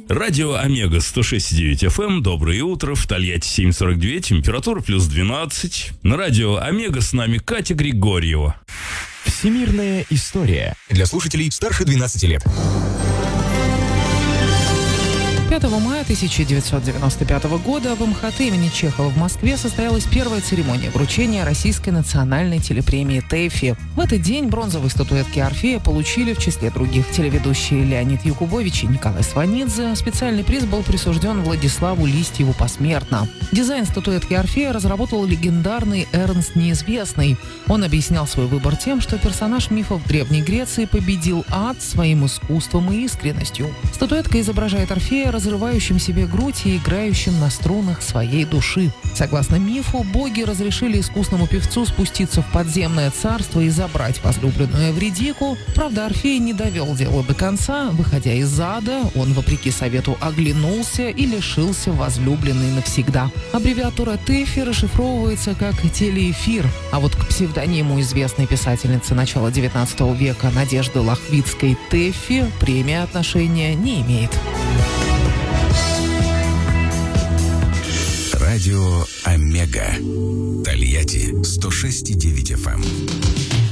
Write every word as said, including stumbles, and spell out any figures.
Радио Омега сто шесть и девять эф эм. Доброе утро. В Тольятти семь сорок два. Температура плюс двенадцать. На радио Омега с нами Катя Григорьева. Всемирная история. Для слушателей старше двенадцати лет. пятого мая тысяча девятьсот девяносто пятого года в эм ха тэ имени Чехова в Москве состоялась первая церемония вручения Российской национальной телепремии ТЭФИ. В этот день бронзовые статуэтки Орфея получили в числе других телеведущие Леонид Якубович и Николай Сванидзе. Специальный приз был присужден Владиславу Листьеву посмертно. Дизайн статуэтки Орфея разработал легендарный Эрнст Неизвестный. Он объяснял свой выбор тем, что персонаж мифов Древней Греции победил ад своим искусством и искренностью. Статуэтка изображает Орфея, разрывающим себе грудь и играющим на струнах своей души. Согласно мифу, боги разрешили искусному певцу спуститься в подземное царство и забрать возлюбленную Эвридику. Правда, Орфей не довел дело до конца. Выходя из ада, он, вопреки совету, оглянулся и лишился возлюбленной навсегда. Аббревиатура ТЭФИ расшифровывается как телеэфир, а вот к псевдониму известной писательницы начала девятнадцатого века Надежды Лохвицкой ТЭФИ премия отношения не имеет. Радио Омега. Тольятти сто шесть и девять эф эм.